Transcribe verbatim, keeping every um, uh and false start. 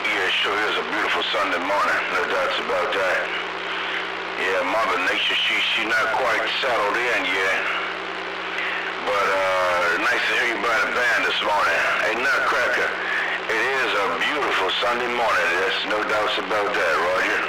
Yeah, sure is a beautiful Sunday morning, no doubts about that. Yeah, Mother Nature, she she not quite settled in yet. But uh, nice to hear you by the band this morning. Hey, Nutcracker, it is a beautiful Sunday morning. There's no doubts about that, Roger.